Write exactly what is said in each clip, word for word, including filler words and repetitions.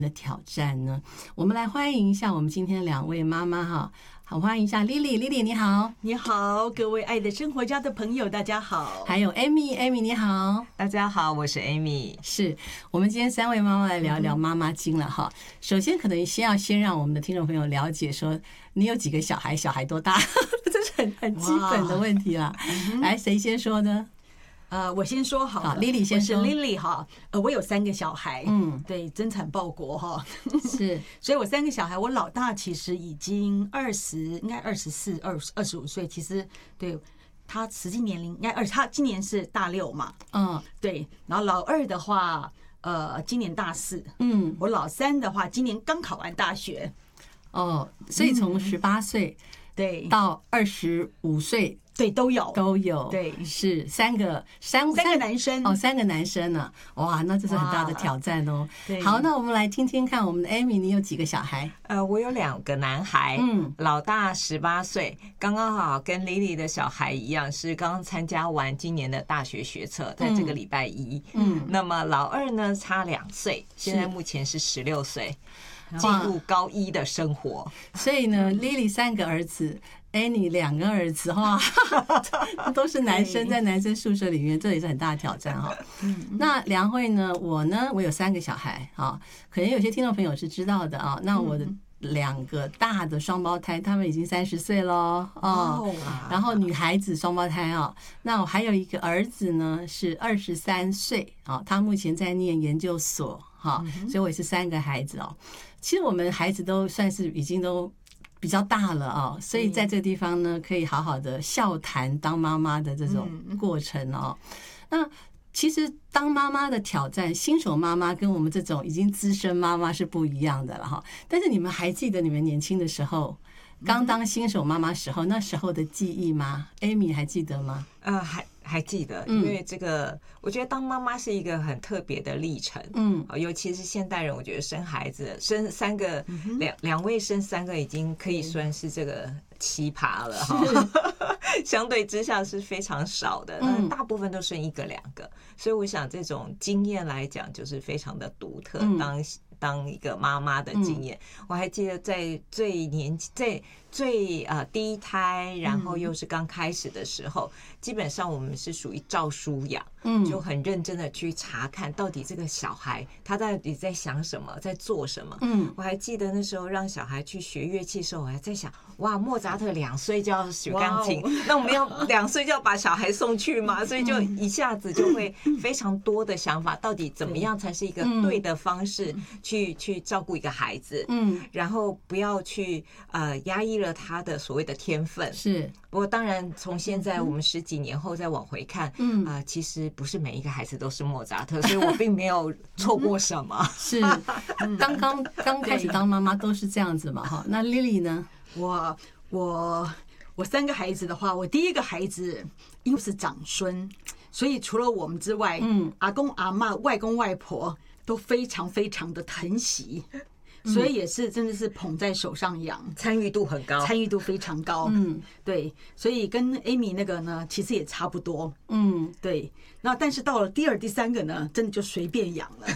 的挑战呢？我们来欢迎一下我们今天两位妈妈哈，好，欢迎一下 Lily，Lily 你好。 你好，各位爱的生活家的朋友，大家好。 还有 Amy，Amy 你好。 大家好，我是 Amy。 是我们今天三位妈妈来聊聊妈妈经了哈。首先，可能先要先让我们的听众朋友了解说，你有几个小孩，小孩多大，这是很很基本的问题啦。来，谁先说呢？ 呃，我先说好了。 好 ，Lily 先说。 我是 Lily 哈，呃，我有三个小孩， 嗯， 对，增产报国哈， 是， 所以我三个小孩，我老大其实已经二十，应该二十四、二二十五岁，其实对他实际年龄应该二，他今年是大六嘛， 嗯， 对，然后老二的话，呃，今年大四， 嗯， 我老三的话，今年刚考完大学， 哦，所以从十八岁对到二十五岁。 对，都有都有， 对， 是三个三三个男生哦，三个男生呢、啊，哇，那这是很大的挑战哦。好，那我们来听听看，我们的 Amy， 你有几个小孩？ 呃，我有两个男孩，嗯，老大十八岁，刚刚好跟 Lily 的小孩一样，是刚刚参加完今年的大学学测，在这个礼拜一，嗯，那么老二呢差两岁，现在目前是十六岁，进入高一的生活， 所以呢 ，Lily 三个儿子。Annie 两个儿子哈，都是男生，在男生宿舍里面，这也是很大的挑战哈。那梁慧呢？我呢？我有三个小孩啊，可能有些听众朋友是知道的啊。那我的两个大的双胞胎，他们已经三十岁喽哦。然后女孩子双胞胎啊，那我还有一个儿子呢，是二十三岁啊，他目前在念研究所哈，所以我也是三个孩子哦。其实我们孩子都算是已经都。比较大了啊，所以在这个地方呢，可以好好的笑谈当妈妈的这种过程哦。那其实当妈妈的挑战，新手妈妈跟我们这种已经资深妈妈是不一样的了哈。但是你们还记得你们年轻的时候，刚当新手妈妈时候那时候的记忆吗 ？Amy 还记得吗？ 呃，还。还记得，因为这个，我觉得当妈妈是一个很特别的历程，嗯，尤其是现代人，我觉得生孩子，生三个，两两位生三个，已经可以算是这个奇葩了哈，相对之下是非常少的，那大部分都生一个两个，所以我想这种经验来讲，就是非常的独特，当当一个妈妈的经验，我还记得在最年在最呃第一胎，然后又是刚开始的时候，基本上我们是属于照书养，嗯，就很认真的去查看到底这个小孩他到底在想什么，在做什么。嗯，我还记得那时候让小孩去学乐器的时候，我还在想，哇，莫扎特两岁就要学钢琴，那我们要两岁就要把小孩送去吗？所以就一下子就会非常多的想法，到底怎么样才是一个对的方式去去照顾一个孩子？嗯，然后不要去呃压抑了他的所谓的天分。 是， 不过当然从现在我们十几年后再往回看，嗯啊、呃，其实不是每一个孩子都是莫扎特，所以我并没有错过什么。 是，刚刚刚开始当妈妈都是这样子嘛哈。那 Lily 呢？ 我我我三个孩子的话，我第一个孩子因为是长孙，所以除了我们之外，嗯，阿公阿嬷、外公外婆都非常非常的疼惜。所以也是真的是捧在手上养， 参与度很高， 参与度非常高。嗯，对，所以跟 Amy 那个呢，其实也差不多。嗯，对。那但是到了第二、第三个呢，真的就随便养了。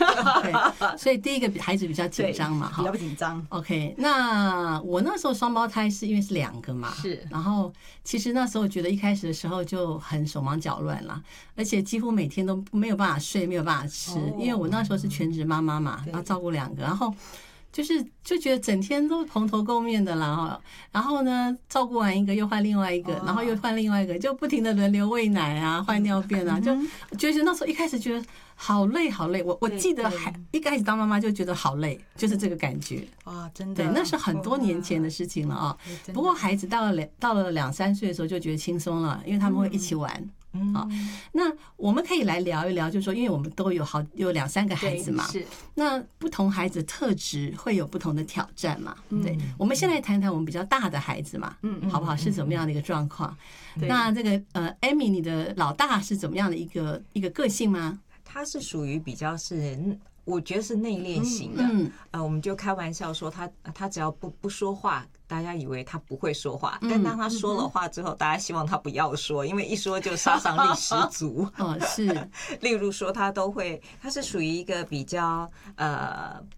okay, 所以第一个孩子比较紧张嘛， 比较紧张。 OK， 那我那时候双胞胎是因为是两个嘛， 是。 然后其实那时候觉得一开始的时候就很手忙脚乱啦，而且几乎每天都没有办法睡，没有办法吃，哦、因为我那时候是全职妈妈嘛，然后照顾两个，然后。就是就觉得整天都蓬头垢面的啦哈，然后呢照顾完一个又换另外一个，然后又换另外一个，就不停的轮流喂奶啊、换尿便啊，就就是那时候一开始觉得好累好累。我我记得还一开始当妈妈就觉得好累，就是这个感觉啊，真的。对， 那是很多年前的事情了啊。不过孩子到了两到了两三岁的时候就觉得轻松了，因为他们会一起玩。好，那我们可以来聊一聊，就是说，因为我们都有好有两三个孩子嘛， 是。 那不同孩子特质会有不同的挑战嘛？对，我们先来谈谈我们比较大的孩子嘛，嗯，好不好？是怎么样的一个状况？那这个呃 ，Amy， 你的老大是怎么样的一个一个个性吗？ 他是属于比较是。我觉得是内敛型的，嗯，呃，我们就开玩笑说他他只要不不说话，大家以为他不会说话，但当他说了话之后，大家希望他不要说，因为一说就杀伤力十足。 哦，是， 例如说他都会，他是属于一个比较呃。